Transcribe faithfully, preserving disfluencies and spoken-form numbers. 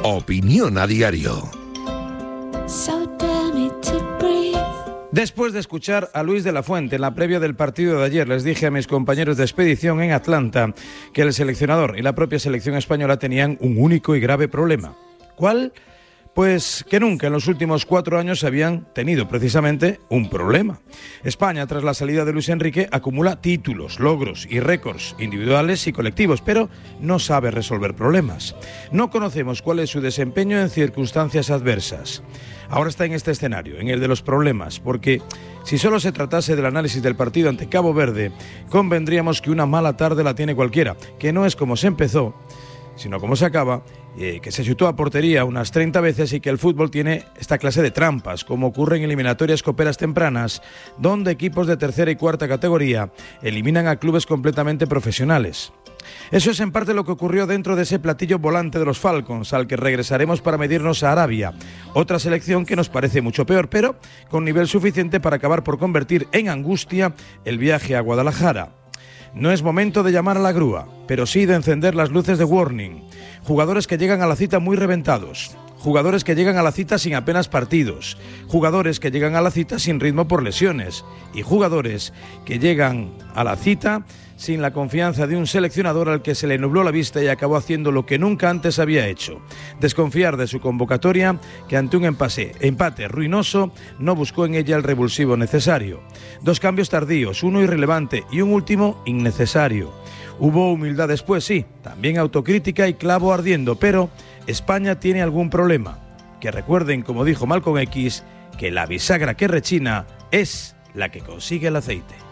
Opinión a Diario. Después de escuchar a Luis de la Fuente en la previa del partido de ayer, les dije a mis compañeros de expedición en Atlanta que el seleccionador y la propia selección española tenían un único y grave problema. ¿Cuál? Pues que nunca en los últimos cuatro años habían tenido precisamente un problema. España, tras la salida de Luis Enrique, acumula títulos, logros y récords individuales y colectivos, pero no sabe resolver problemas. No conocemos cuál es su desempeño en circunstancias adversas. Ahora está en este escenario, en el de los problemas, porque si solo se tratase del análisis del partido ante Cabo Verde, convendríamos que una mala tarde la tiene cualquiera, que no es como se empezó, sino como se acaba, eh, que se chutó a portería unas treinta veces y que el fútbol tiene esta clase de trampas, como ocurre en eliminatorias coperas tempranas, donde equipos de tercera y cuarta categoría eliminan a clubes completamente profesionales. Eso es en parte lo que ocurrió dentro de ese platillo volante de los Falcons, al que regresaremos para medirnos a Arabia, otra selección que nos parece mucho peor, pero con nivel suficiente para acabar por convertir en angustia el viaje a Guadalajara. No es momento de llamar a la grúa, pero sí de encender las luces de warning. Jugadores que llegan a la cita muy reventados, jugadores que llegan a la cita sin apenas partidos, jugadores que llegan a la cita sin ritmo por lesiones y jugadores que llegan a la cita sin la confianza de un seleccionador al que se le nubló la vista y acabó haciendo lo que nunca antes había hecho: desconfiar de su convocatoria, que ante un empate, empate ruinoso no buscó en ella el revulsivo necesario. Dos cambios tardíos, uno irrelevante y un último innecesario. Hubo humildad después, sí, también autocrítica y clavo ardiendo, pero España tiene algún problema. Que recuerden, como dijo Malcolm X, que la bisagra que rechina es la que consigue el aceite.